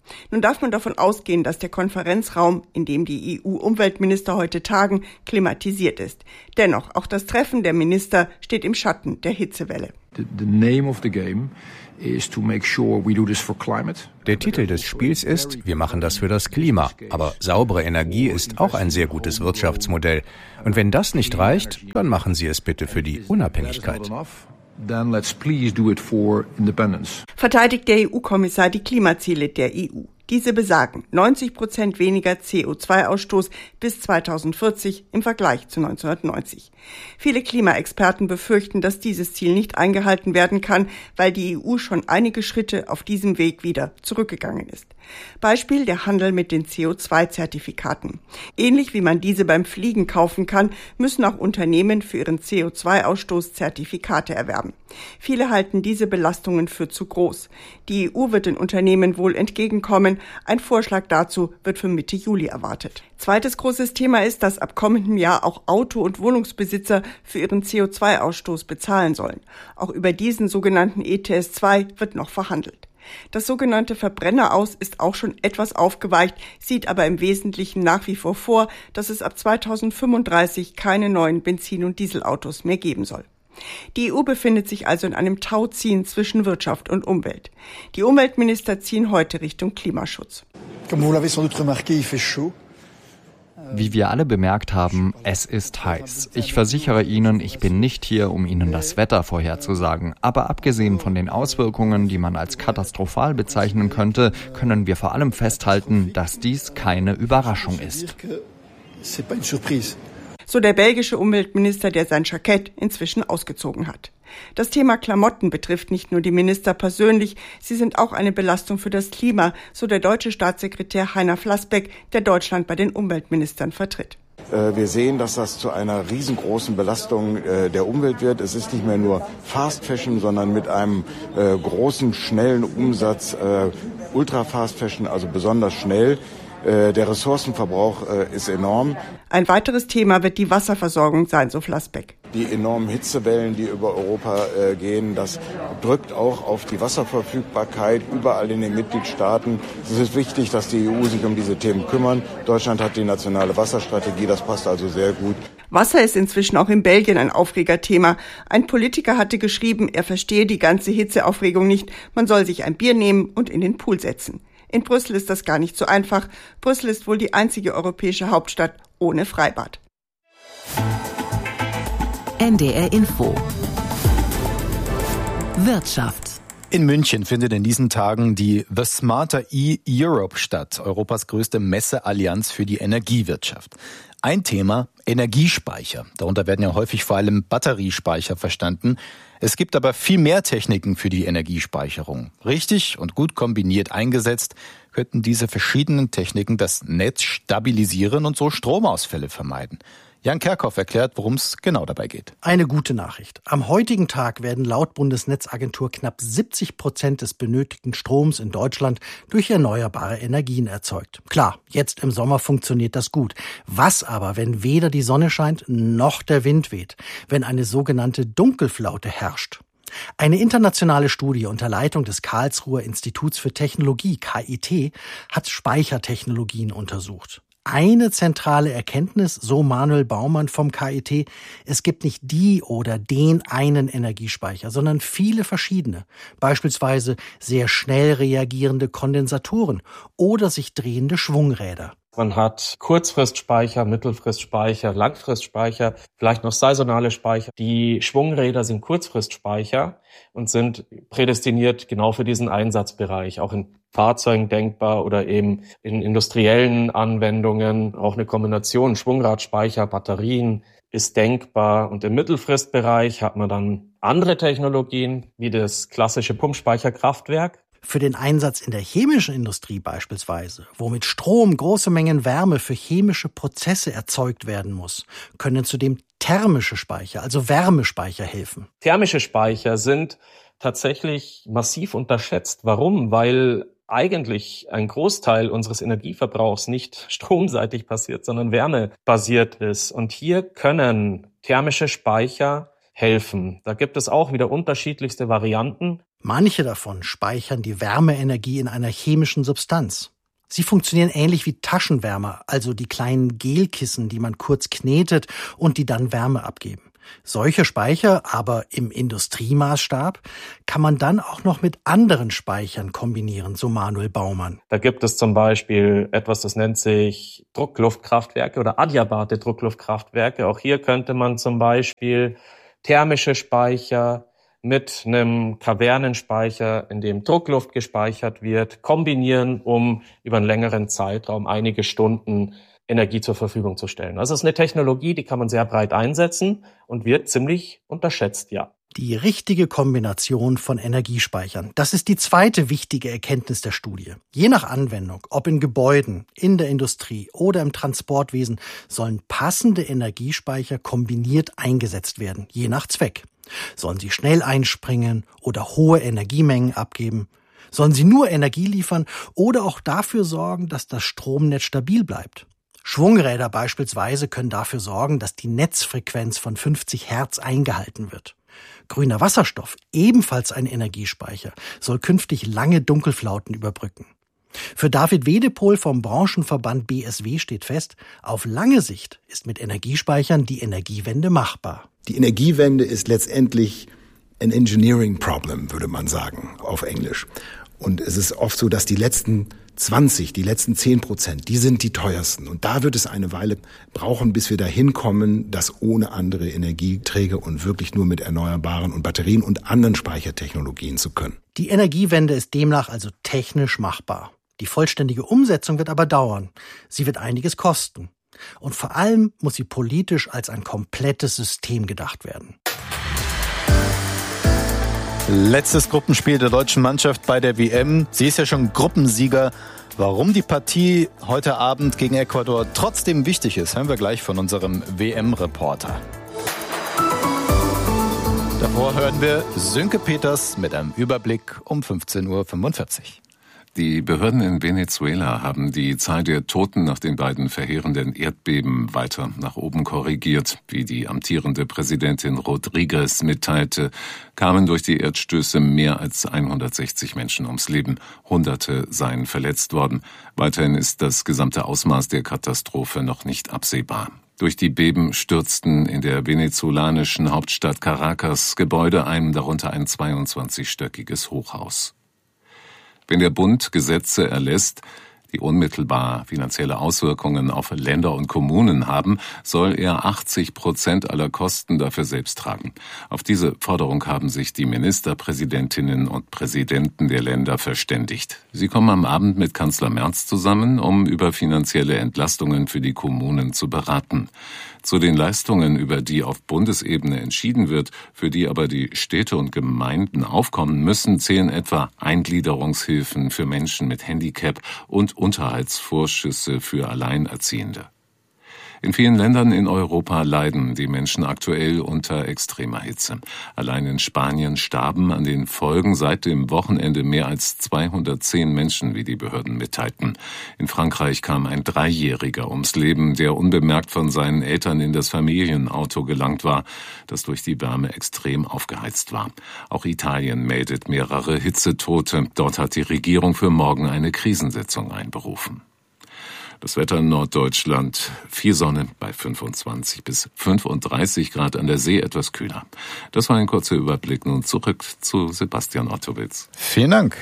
Nun darf man davon ausgehen, dass der Konferenzraum, in dem die E U-Umweltminister heute tagen, klimatisiert ist. Dennoch, auch das Treffen der Minister steht im Schatten der Hitzewelle. The, the name of the game is to make sure we do this for climate. Der Titel des Spiels ist, wir machen das für das Klima. Aber saubere Energie ist auch ein sehr gutes Wirtschaftsmodell. Und wenn das nicht reicht, dann machen Sie es bitte für die Unabhängigkeit. Then let's please do it for independence. Verteidigt der E U-Kommissar die Klimaziele der E U. Diese besagen neunzig Prozent weniger C O zwei Ausstoß bis zweitausendvierzig im Vergleich zu neunzehnhundertneunzig. Viele Klimaexperten befürchten, dass dieses Ziel nicht eingehalten werden kann, weil die E U schon einige Schritte auf diesem Weg wieder zurückgegangen ist. Beispiel der Handel mit den C O zwei Zertifikaten. Ähnlich wie man diese beim Fliegen kaufen kann, müssen auch Unternehmen für ihren C O zwei Ausstoß Zertifikate erwerben. Viele halten diese Belastungen für zu groß. Die E U wird den Unternehmen wohl entgegenkommen. Ein Vorschlag dazu wird für Mitte Juli erwartet. Zweites großes Thema ist, dass ab kommendem Jahr auch Auto- und Wohnungsbesitzer für ihren C O zwei Ausstoß bezahlen sollen. Auch über diesen sogenannten E T S zwei wird noch verhandelt. Das sogenannte Verbrenneraus ist auch schon etwas aufgeweicht, sieht aber im Wesentlichen nach wie vor vor, dass es ab zweitausendfünfunddreißig keine neuen Benzin- und Dieselautos mehr geben soll. Die E U befindet sich also in einem Tauziehen zwischen Wirtschaft und Umwelt. Die Umweltminister ziehen heute Richtung Klimaschutz. Wie wir alle bemerkt haben, es ist heiß. Ich versichere Ihnen, ich bin nicht hier, um Ihnen das Wetter vorherzusagen. Aber abgesehen von den Auswirkungen, die man als katastrophal bezeichnen könnte, können wir vor allem festhalten, dass dies keine Überraschung ist. So der belgische Umweltminister, der sein Jackett inzwischen ausgezogen hat. Das Thema Klamotten betrifft nicht nur die Minister persönlich, sie sind auch eine Belastung für das Klima, so der deutsche Staatssekretär Heiner Flassbeck, der Deutschland bei den Umweltministern vertritt. Wir sehen, dass das zu einer riesengroßen Belastung der Umwelt wird. Es ist nicht mehr nur Fast Fashion, sondern mit einem großen, schnellen Umsatz Ultra Fast Fashion, also besonders schnell. Der Ressourcenverbrauch ist enorm. Ein weiteres Thema wird die Wasserversorgung sein, so Flassbeck. Die enormen Hitzewellen, die über Europa äh, gehen, das drückt auch auf die Wasserverfügbarkeit überall in den Mitgliedstaaten. Es ist wichtig, dass die E U sich um diese Themen kümmern. Deutschland hat die nationale Wasserstrategie, das passt also sehr gut. Wasser ist inzwischen auch in Belgien ein Aufregerthema. Ein Politiker hatte geschrieben, er verstehe die ganze Hitzeaufregung nicht. Man soll sich ein Bier nehmen und in den Pool setzen. In Brüssel ist das gar nicht so einfach. Brüssel ist wohl die einzige europäische Hauptstadt ohne Freibad. N D R Info. Wirtschaft. In München findet in diesen Tagen die The Smarter E-Europe statt, Europas größte Messeallianz für die Energiewirtschaft. Ein Thema, Energiespeicher. Darunter werden ja häufig vor allem Batteriespeicher verstanden. Es gibt aber viel mehr Techniken für die Energiespeicherung. Richtig und gut kombiniert eingesetzt, könnten diese verschiedenen Techniken das Netz stabilisieren und so Stromausfälle vermeiden. Jan Kerkhoff erklärt, worum es genau dabei geht. Eine gute Nachricht. Am heutigen Tag werden laut Bundesnetzagentur knapp siebzig Prozent des benötigten Stroms in Deutschland durch erneuerbare Energien erzeugt. Klar, jetzt im Sommer funktioniert das gut. Was aber, wenn weder die Sonne scheint noch der Wind weht? Wenn eine sogenannte Dunkelflaute herrscht? Eine internationale Studie unter Leitung des Karlsruher Instituts für Technologie, K I T, hat Speichertechnologien untersucht. Eine zentrale Erkenntnis, so Manuel Baumann vom K I T, es gibt nicht die oder den einen Energiespeicher, sondern viele verschiedene. Beispielsweise sehr schnell reagierende Kondensatoren oder sich drehende Schwungräder. Man hat Kurzfristspeicher, Mittelfristspeicher, Langfristspeicher, vielleicht noch saisonale Speicher. Die Schwungräder sind Kurzfristspeicher und sind prädestiniert genau für diesen Einsatzbereich, auch in Fahrzeugen denkbar oder eben in industriellen Anwendungen. Auch eine Kombination Schwungradspeicher, Batterien ist denkbar. Und im Mittelfristbereich hat man dann andere Technologien wie das klassische Pumpspeicherkraftwerk. Für den Einsatz in der chemischen Industrie beispielsweise, wo mit Strom große Mengen Wärme für chemische Prozesse erzeugt werden muss, können zudem thermische Speicher, also Wärmespeicher, helfen. Thermische Speicher sind tatsächlich massiv unterschätzt. Warum? Weil eigentlich ein Großteil unseres Energieverbrauchs nicht stromseitig passiert, sondern wärmebasiert ist. Und hier können thermische Speicher helfen. Da gibt es auch wieder unterschiedlichste Varianten. Manche davon speichern die Wärmeenergie in einer chemischen Substanz. Sie funktionieren ähnlich wie Taschenwärmer, also die kleinen Gelkissen, die man kurz knetet und die dann Wärme abgeben. Solche Speicher, aber im Industriemaßstab, kann man dann auch noch mit anderen Speichern kombinieren, so Manuel Baumann. Da gibt es zum Beispiel etwas, das nennt sich Druckluftkraftwerke oder adiabate Druckluftkraftwerke. Auch hier könnte man zum Beispiel thermische Speicher mit einem Kavernenspeicher, in dem Druckluft gespeichert wird, kombinieren, um über einen längeren Zeitraum einige Stunden Energie zur Verfügung zu stellen. Also es ist eine Technologie, die kann man sehr breit einsetzen und wird ziemlich unterschätzt, ja. Die richtige Kombination von Energiespeichern, das ist die zweite wichtige Erkenntnis der Studie. Je nach Anwendung, ob in Gebäuden, in der Industrie oder im Transportwesen, sollen passende Energiespeicher kombiniert eingesetzt werden, je nach Zweck. Sollen sie schnell einspringen oder hohe Energiemengen abgeben? Sollen sie nur Energie liefern oder auch dafür sorgen, dass das Stromnetz stabil bleibt? Schwungräder beispielsweise können dafür sorgen, dass die Netzfrequenz von fünfzig Hertz eingehalten wird. Grüner Wasserstoff, ebenfalls ein Energiespeicher, soll künftig lange Dunkelflauten überbrücken. Für David Wedepol vom Branchenverband B S W steht fest, auf lange Sicht ist mit Energiespeichern die Energiewende machbar. Die Energiewende ist letztendlich ein Engineering Problem, würde man sagen, auf Englisch. Und es ist oft so, dass die letzten zwanzig, die letzten zehn Prozent, die sind die teuersten. Und da wird es eine Weile brauchen, bis wir dahin kommen, das ohne andere Energieträger und wirklich nur mit erneuerbaren und Batterien und anderen Speichertechnologien zu können. Die Energiewende ist demnach also technisch machbar. Die vollständige Umsetzung wird aber dauern. Sie wird einiges kosten. Und vor allem muss sie politisch als ein komplettes System gedacht werden. Letztes Gruppenspiel der deutschen Mannschaft bei der W M. Sie ist ja schon Gruppensieger. Warum die Partie heute Abend gegen Ecuador trotzdem wichtig ist, hören wir gleich von unserem W M-Reporter. Davor hören wir Sönke Peters mit einem Überblick um fünfzehn Uhr fünfundvierzig. Die Behörden in Venezuela haben die Zahl der Toten nach den beiden verheerenden Erdbeben weiter nach oben korrigiert. Wie die amtierende Präsidentin Rodriguez mitteilte, kamen durch die Erdstöße mehr als hundertsechzig Menschen ums Leben. Hunderte seien verletzt worden. Weiterhin ist das gesamte Ausmaß der Katastrophe noch nicht absehbar. Durch die Beben stürzten in der venezolanischen Hauptstadt Caracas Gebäude ein, darunter ein zweiundzwanzigstöckiges Hochhaus. Wenn der Bund Gesetze erlässt, die unmittelbar finanzielle Auswirkungen auf Länder und Kommunen haben, soll er achtzig Prozent aller Kosten dafür selbst tragen. Auf diese Forderung haben sich die Ministerpräsidentinnen und Präsidenten der Länder verständigt. Sie kommen am Abend mit Kanzler Merz zusammen, um über finanzielle Entlastungen für die Kommunen zu beraten. Zu den Leistungen, über die auf Bundesebene entschieden wird, für die aber die Städte und Gemeinden aufkommen müssen, zählen etwa Eingliederungshilfen für Menschen mit Handicap und Unterhaltsvorschüsse für Alleinerziehende. In vielen Ländern in Europa leiden die Menschen aktuell unter extremer Hitze. Allein in Spanien starben an den Folgen seit dem Wochenende mehr als zweihundertzehn Menschen, wie die Behörden mitteilten. In Frankreich kam ein Dreijähriger ums Leben, der unbemerkt von seinen Eltern in das Familienauto gelangt war, das durch die Wärme extrem aufgeheizt war. Auch Italien meldet mehrere Hitzetote. Dort hat die Regierung für morgen eine Krisensitzung einberufen. Das Wetter in Norddeutschland, viel Sonne bei fünfundzwanzig bis fünfunddreißig Grad, an der See etwas kühler. Das war ein kurzer Überblick. Nun zurück zu Sebastian Ottowitz. Vielen Dank.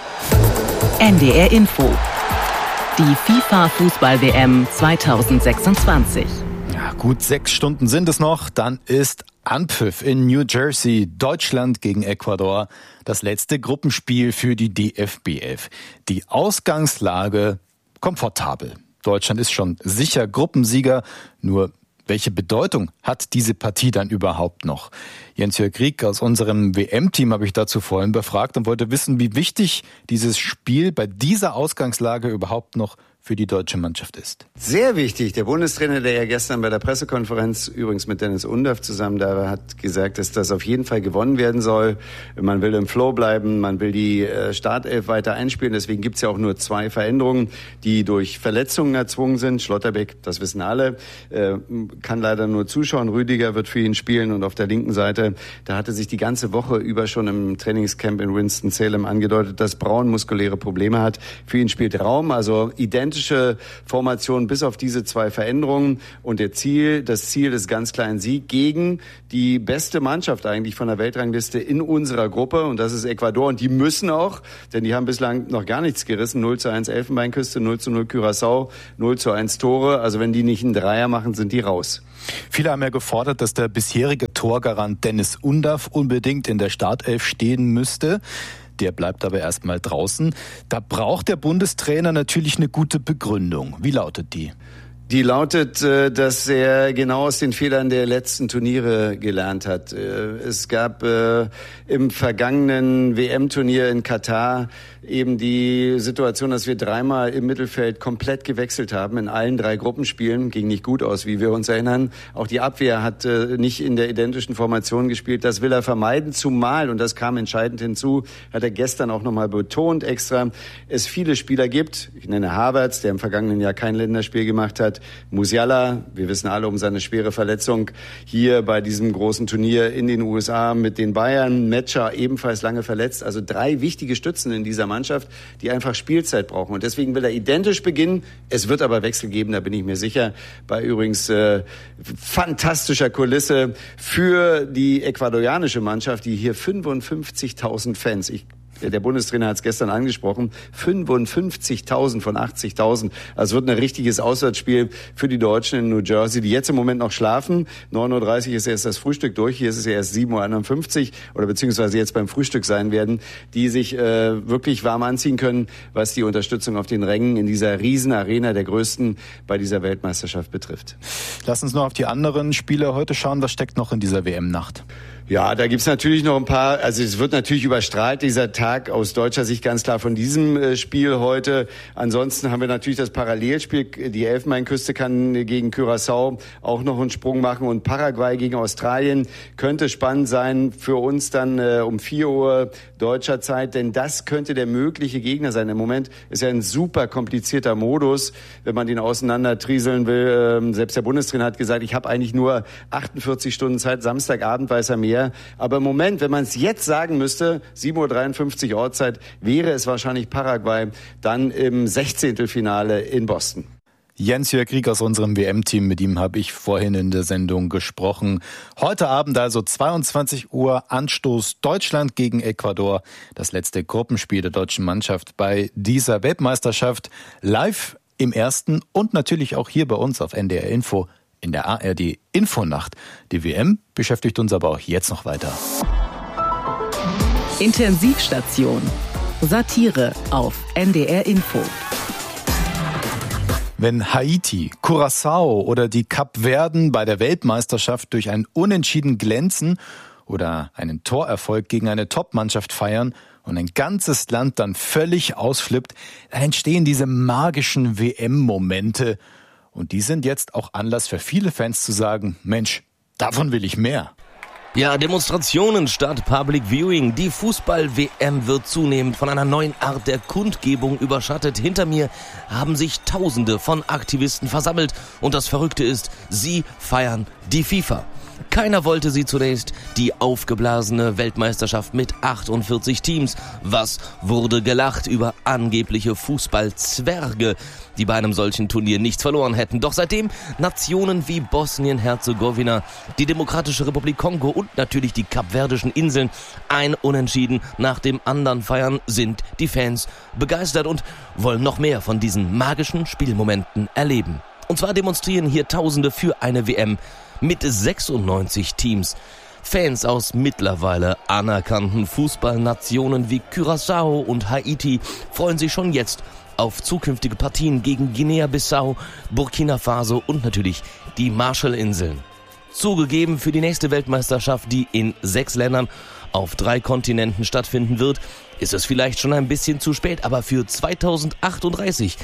N D R Info. Die FIFA-Fußball-W M zweitausendsechsundzwanzig. Ja, gut sechs Stunden sind es noch. Dann ist Anpfiff in New Jersey. Deutschland gegen Ecuador. Das letzte Gruppenspiel für die D F B elf. Die Ausgangslage komfortabel. Deutschland ist schon sicher Gruppensieger. Nur welche Bedeutung hat diese Partie dann überhaupt noch? Jens-Jörg Rieck aus unserem W M-Team habe ich dazu vorhin befragt und wollte wissen, wie wichtig dieses Spiel bei dieser Ausgangslage überhaupt noch für die deutsche Mannschaft ist. Sehr wichtig. Der Bundestrainer, der ja gestern bei der Pressekonferenz übrigens mit Dennis Undaff zusammen da war, hat gesagt, dass das auf jeden Fall gewonnen werden soll. Man will im Flow bleiben, man will die Startelf weiter einspielen. Deswegen gibt's ja auch nur zwei Veränderungen, die durch Verletzungen erzwungen sind. Schlotterbeck, das wissen alle, kann leider nur zuschauen. Rüdiger wird für ihn spielen und auf der linken Seite, da hatte sich die ganze Woche über schon im Trainingscamp in Winston-Salem angedeutet, dass Braun muskuläre Probleme hat. Für ihn spielt Raum, also identisch Formation bis auf diese zwei Veränderungen und der Ziel, das Ziel ist ganz klar ein Sieg gegen die beste Mannschaft eigentlich von der Weltrangliste in unserer Gruppe und das ist Ecuador und die müssen auch, denn die haben bislang noch gar nichts gerissen, null zu eins Elfenbeinküste, null zu null Curaçao, null zu eins Tore, also wenn die nicht einen Dreier machen, sind die raus. Viele haben ja gefordert, dass der bisherige Torgarant Dennis Undaff unbedingt in der Startelf stehen müsste. Der bleibt aber erstmal draußen. Da braucht der Bundestrainer natürlich eine gute Begründung. Wie lautet die? Die lautet, dass er genau aus den Fehlern der letzten Turniere gelernt hat. Es gab im vergangenen W M-Turnier in Katar eben die Situation, dass wir dreimal im Mittelfeld komplett gewechselt haben in allen drei Gruppenspielen. Ging nicht gut aus, wie wir uns erinnern. Auch die Abwehr hat nicht in der identischen Formation gespielt. Das will er vermeiden, zumal, und das kam entscheidend hinzu, hat er gestern auch nochmal betont extra, es viele Spieler gibt, ich nenne Havertz, der im vergangenen Jahr kein Länderspiel gemacht hat, Musiala, wir wissen alle um seine schwere Verletzung hier bei diesem großen Turnier in den U S A mit den Bayern, Metscher ebenfalls lange verletzt, also drei wichtige Stützen in dieser Mannschaft, die einfach Spielzeit brauchen und deswegen will er identisch beginnen, es wird aber Wechsel geben, da bin ich mir sicher, bei übrigens äh, fantastischer Kulisse für die ecuadorianische Mannschaft, die hier fünfundfünfzigtausend Fans, ich der Bundestrainer hat es gestern angesprochen, fünfundfünfzigtausend von achtzigtausend. Also wird ein richtiges Auswärtsspiel für die Deutschen in New Jersey, die jetzt im Moment noch schlafen. neun Uhr dreißig ist erst das Frühstück durch, hier ist es erst sieben Uhr einundfünfzig oder beziehungsweise jetzt beim Frühstück sein werden, die sich äh, wirklich warm anziehen können, was die Unterstützung auf den Rängen in dieser Riesenarena, der größten bei dieser Weltmeisterschaft betrifft. Lass uns noch auf die anderen Spiele heute schauen, was steckt noch in dieser W M-Nacht? Ja, da gibt's natürlich noch ein paar, also es wird natürlich überstrahlt, dieser Tag aus deutscher Sicht ganz klar von diesem äh, Spiel heute. Ansonsten haben wir natürlich das Parallelspiel, die Elfenbeinküste kann gegen Curaçao auch noch einen Sprung machen und Paraguay gegen Australien könnte spannend sein für uns dann äh, um vier Uhr deutscher Zeit, denn das könnte der mögliche Gegner sein. Im Moment ist ja ein super komplizierter Modus, wenn man den auseinandertrieseln will. Ähm, selbst der Bundestrainer hat gesagt, ich habe eigentlich nur achtundvierzig Stunden Zeit, Samstagabend weiß er mehr. Aber im Moment, wenn man es jetzt sagen müsste, sieben Uhr dreiundfünfzig Ortszeit, wäre es wahrscheinlich Paraguay, dann im Sechzehntelfinale in Boston. Jens-Jörg Rieck aus unserem W M-Team, mit ihm habe ich vorhin in der Sendung gesprochen. Heute Abend also zweiundzwanzig Uhr Anstoß Deutschland gegen Ecuador. Das letzte Gruppenspiel der deutschen Mannschaft bei dieser Weltmeisterschaft. Live im Ersten und natürlich auch hier bei uns auf N D R Info. In der A R D Infonacht. Die W M beschäftigt uns aber auch jetzt noch weiter. Intensivstation. Satire auf N D R Info. Wenn Haiti, Curaçao oder die Kapverden bei der Weltmeisterschaft durch ein Unentschieden glänzen oder einen Torerfolg gegen eine Topmannschaft feiern und ein ganzes Land dann völlig ausflippt, dann entstehen diese magischen W M-Momente. Und die sind jetzt auch Anlass für viele Fans zu sagen, Mensch, davon will ich mehr. Ja, Demonstrationen statt Public Viewing. Die Fußball-W M wird zunehmend von einer neuen Art der Kundgebung überschattet. Hinter mir haben sich Tausende von Aktivisten versammelt. Und das Verrückte ist, sie feiern die FIFA. Keiner wollte sie zunächst, die aufgeblasene Weltmeisterschaft mit achtundvierzig Teams. Was wurde gelacht über angebliche Fußballzwerge, die bei einem solchen Turnier nichts verloren hätten. Doch seitdem Nationen wie Bosnien-Herzegowina, die Demokratische Republik Kongo und natürlich die Kapverdischen Inseln ein Unentschieden nach dem anderen feiern, sind die Fans begeistert und wollen noch mehr von diesen magischen Spielmomenten erleben. Und zwar demonstrieren hier Tausende für eine W M mit sechsundneunzig Teams. Fans aus mittlerweile anerkannten Fußballnationen wie Curaçao und Haiti freuen sich schon jetzt auf zukünftige Partien gegen Guinea-Bissau, Burkina Faso und natürlich die Marshallinseln. Zugegeben, für die nächste Weltmeisterschaft, die in sechs Ländern auf drei Kontinenten stattfinden wird, ist es vielleicht schon ein bisschen zu spät, aber für zweitausendachtunddreißig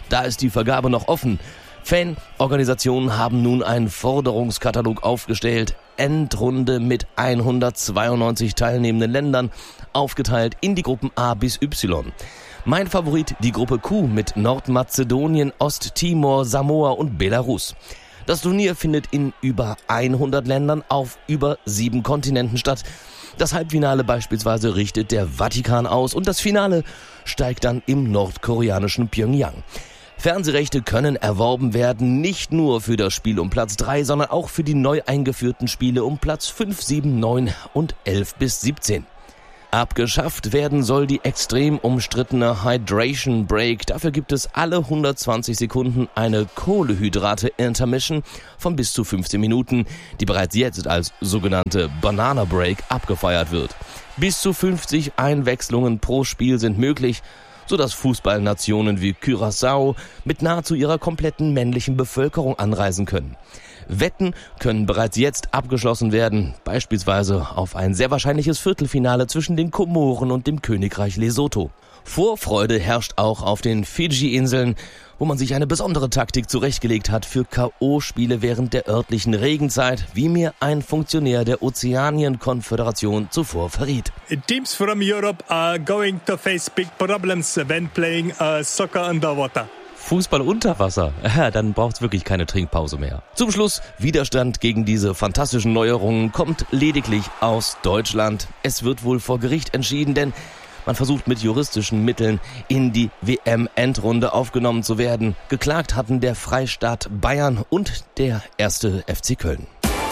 Da ist die Vergabe noch offen. Fanorganisationen haben nun einen Forderungskatalog aufgestellt. Endrunde mit hundertzweiundneunzig teilnehmenden Ländern, aufgeteilt in die Gruppen A bis Y. Mein Favorit die Gruppe Q mit Nordmazedonien, Osttimor, Samoa und Belarus. Das Turnier findet in über hundert Ländern auf über sieben Kontinenten statt. Das Halbfinale beispielsweise richtet der Vatikan aus und das Finale steigt dann im nordkoreanischen Pyongyang. Fernsehrechte können erworben werden, nicht nur für das Spiel um Platz drei, sondern auch für die neu eingeführten Spiele um Platz fünf, sieben, neun und elf bis siebzehn. Abgeschafft werden soll die extrem umstrittene Hydration Break. Dafür gibt es alle hundertzwanzig Sekunden eine Kohlenhydrate-Intermission von bis zu fünfzehn Minuten, die bereits jetzt als sogenannte Banana Break abgefeiert wird. Bis zu fünfzig Einwechslungen pro Spiel sind möglich, sodass Fußballnationen wie Curaçao mit nahezu ihrer kompletten männlichen Bevölkerung anreisen können. Wetten können bereits jetzt abgeschlossen werden, beispielsweise auf ein sehr wahrscheinliches Viertelfinale zwischen den Komoren und dem Königreich Lesotho. Vorfreude herrscht auch auf den Fidschi-Inseln, wo man sich eine besondere Taktik zurechtgelegt hat für K O-Spiele während der örtlichen Regenzeit, wie mir ein Funktionär der Ozeanien-Konföderation zuvor verriet. Teams from Europe are going to face big problems when playing uh, soccer underwater. Fußball unter Wasser? Ja, dann braucht's wirklich keine Trinkpause mehr. Zum Schluss, Widerstand gegen diese fantastischen Neuerungen kommt lediglich aus Deutschland. Es wird wohl vor Gericht entschieden, denn man versucht mit juristischen Mitteln in die W M-Endrunde aufgenommen zu werden. Geklagt hatten der Freistaat Bayern und der erste F C Köln.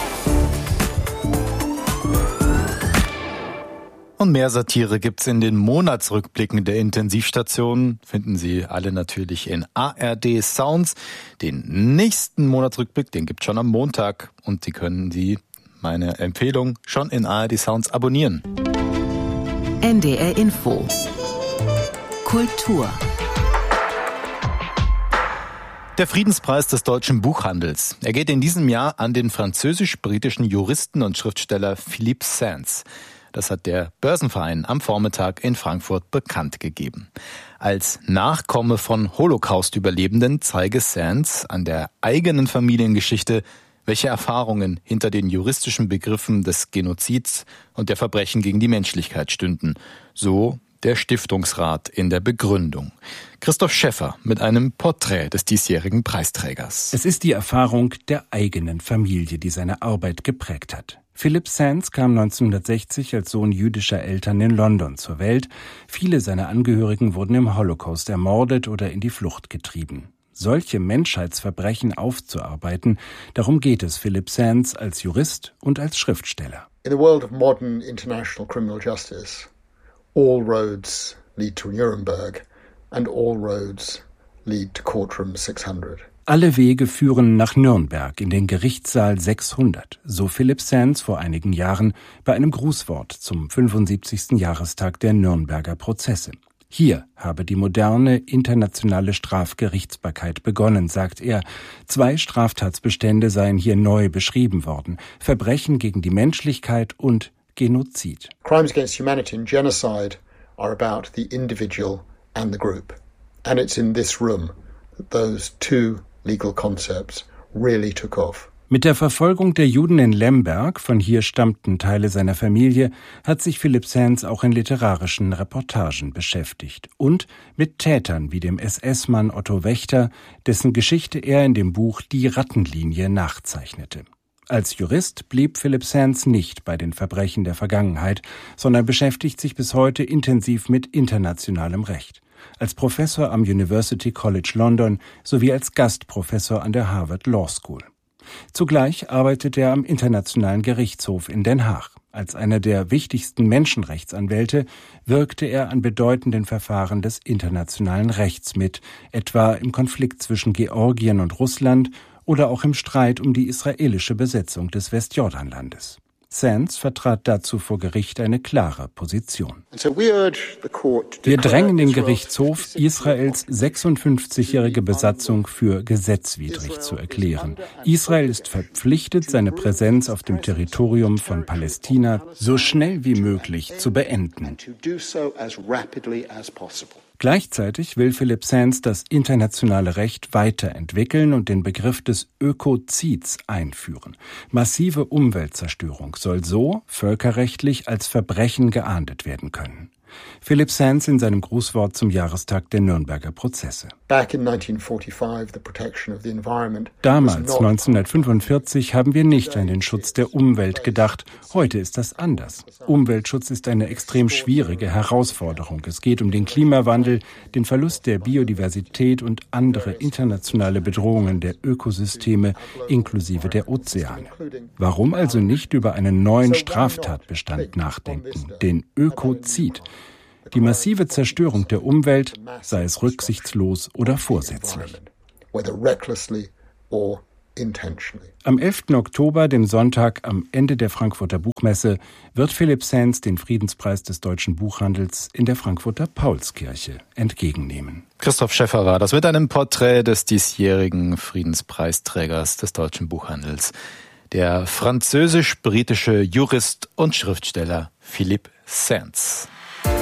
Und mehr Satire gibt's in den Monatsrückblicken der Intensivstationen. Finden Sie alle natürlich in A R D Sounds. Den nächsten Monatsrückblick, den gibt's schon am Montag. Und Sie können Sie, meine Empfehlung, schon in A R D Sounds abonnieren. N D R Info. Kultur. Der Friedenspreis des deutschen Buchhandels. Er geht in diesem Jahr an den französisch-britischen Juristen und Schriftsteller Philippe Sands. Das hat der Börsenverein am Vormittag in Frankfurt bekannt gegeben. Als Nachkomme von Holocaust-Überlebenden zeige Sands an der eigenen Familiengeschichte, welche Erfahrungen hinter den juristischen Begriffen des Genozids und der Verbrechen gegen die Menschlichkeit stünden. So der Stiftungsrat in der Begründung. Christoph Schäffer mit einem Porträt des diesjährigen Preisträgers. Es ist die Erfahrung der eigenen Familie, die seine Arbeit geprägt hat. Philippe Sands kam neunzehnhundertsechzig als Sohn jüdischer Eltern in London zur Welt. Viele seiner Angehörigen wurden im Holocaust ermordet oder in die Flucht getrieben. Solche Menschheitsverbrechen aufzuarbeiten, darum geht es Philippe Sands als Jurist und als Schriftsteller. In the world of modern international criminal justice, all roads lead to Nuremberg and all roads lead to Courtroom sechshundert. Alle Wege führen nach Nürnberg in den Gerichtssaal sechshundert, so Philippe Sands vor einigen Jahren bei einem Grußwort zum fünfundsiebzigsten Jahrestag der Nürnberger Prozesse. Hier habe die moderne internationale Strafgerichtsbarkeit begonnen, sagt er. Zwei Straftatsbestände seien hier neu beschrieben worden: Verbrechen gegen die Menschlichkeit und Genozid. Crimes against humanity and genocide are about the individual and the group. And it's in this room that those two legal concepts really took off. Mit der Verfolgung der Juden in Lemberg, von hier stammten Teile seiner Familie, hat sich Philippe Sands auch in literarischen Reportagen beschäftigt. Und mit Tätern wie dem S S-Mann Otto Wächter, dessen Geschichte er in dem Buch Die Rattenlinie nachzeichnete. Als Jurist blieb Philippe Sands nicht bei den Verbrechen der Vergangenheit, sondern beschäftigt sich bis heute intensiv mit internationalem Recht. Als Professor am University College London sowie als Gastprofessor an der Harvard Law School. Zugleich arbeitet er am Internationalen Gerichtshof in Den Haag. Als einer der wichtigsten Menschenrechtsanwälte wirkte er an bedeutenden Verfahren des internationalen Rechts mit, etwa im Konflikt zwischen Georgien und Russland oder auch im Streit um die israelische Besetzung des Westjordanlandes. Sands vertrat dazu vor Gericht eine klare Position. Wir drängen den Gerichtshof, Israels sechsundfünfzigjährige Besatzung für gesetzwidrig zu erklären. Israel ist verpflichtet, seine Präsenz auf dem Territorium von Palästina so schnell wie möglich zu beenden. Gleichzeitig will Philipp Sands das internationale Recht weiterentwickeln und den Begriff des Ökozids einführen. Massive Umweltzerstörung soll so völkerrechtlich als Verbrechen geahndet werden können. Philipp Sands in seinem Grußwort zum Jahrestag der Nürnberger Prozesse. Damals, neunzehnhundertfünfundvierzig, haben wir nicht an den Schutz der Umwelt gedacht. Heute ist das anders. Umweltschutz ist eine extrem schwierige Herausforderung. Es geht um den Klimawandel, den Verlust der Biodiversität und andere internationale Bedrohungen der Ökosysteme inklusive der Ozeane. Warum also nicht über einen neuen Straftatbestand nachdenken, den Ökozid? Die massive Zerstörung der Umwelt, sei es rücksichtslos oder vorsätzlich. Am elften Oktober, dem Sonntag am Ende der Frankfurter Buchmesse, wird Philipp Sands den Friedenspreis des deutschen Buchhandels in der Frankfurter Paulskirche entgegennehmen. Christoph Schäffer war das mit einem Porträt des diesjährigen Friedenspreisträgers des deutschen Buchhandels, der französisch-britische Jurist und Schriftsteller Philipp Sands.